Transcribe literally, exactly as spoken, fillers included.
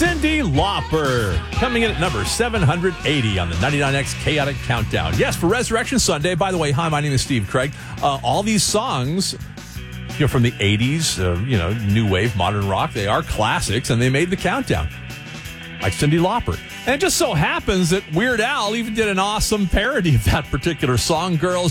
Cyndi Lauper, coming in at number seven hundred eighty on the ninety-nine X Chaotic Countdown. Yes, for Resurrection Sunday. By the way, hi, my name is Steve Craig. Uh, all these songs, you know, from the eighties, uh, you know, new wave, modern rock, they are classics, and they made the countdown, like Cyndi Lauper. And it just so happens that Weird Al even did an awesome parody of that particular song, Girls